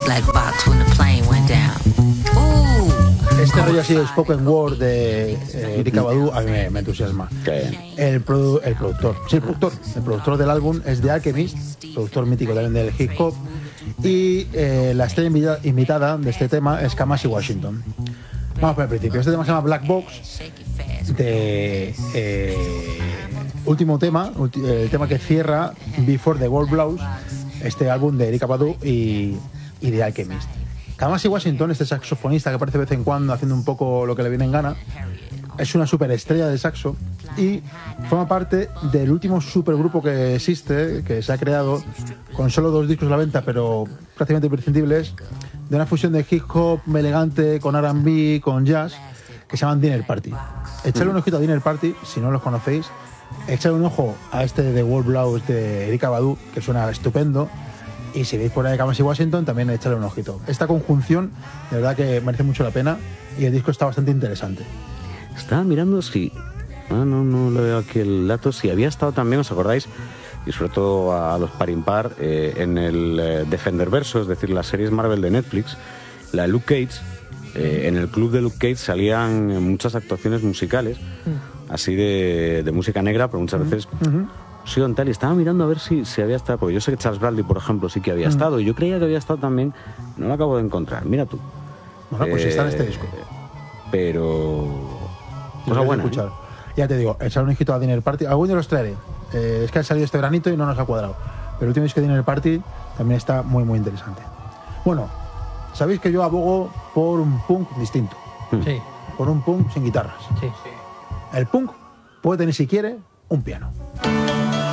black box when the plane went down. Ooh. Este rollo así de spoken word de Erykah Badu a mí me entusiasma. El productor del álbum es The Alchemist, productor mítico también del hip hop, y la estrella invitada de este tema es Kamasi Washington. Vamos por el principio. Este tema se llama Black Box, de último tema, el tema que cierra Before the World Blows, este álbum de Erykah Badu y The Alchemist. Kamasi Washington, este saxofonista que aparece de vez en cuando haciendo un poco lo que le viene en gana, es una superestrella de saxo y forma parte del último supergrupo que existe, que se ha creado con solo 2 discos a la venta, pero prácticamente imprescindibles, de una fusión de hip hop elegante con R&B, con jazz, que se llaman Dinner Party. Echadle un ojito a Dinner Party, si no los conocéis. Echadle un ojo a este de World Blows de Erykah Badu, que suena estupendo. Y si veis por ahí Kamasi Washington, también echadle un ojito. Esta conjunción, de verdad que merece mucho la pena y el disco está bastante interesante. Estaba mirando si... No le veo aquí el dato. Si había estado también, ¿os acordáis? Y sobre todo a los par impar, en el Defenderverso, es decir, las series Marvel de Netflix, la de Luke Cage. En el club de Luke Cage salían muchas actuaciones musicales, así de música negra, pero muchas veces occidental, y estaba mirando a ver si había estado, porque yo sé que Charles Bradley, por ejemplo, sí que había estado, y yo creía que había estado también, no lo acabo de encontrar, mira tú. Bueno, pues está en este disco. Pero... cosa buena. Escuchar. Ya te digo, echar un ojito a Dinner Party, algún día los traeré. Es que ha salido este veranito y no nos ha cuadrado. Pero el último disco de Dinner Party también está muy, muy interesante. Bueno, sabéis que yo abogo por un punk distinto. Sí. Por un punk sin guitarras. Sí. El punk puede tener, si quiere, un piano.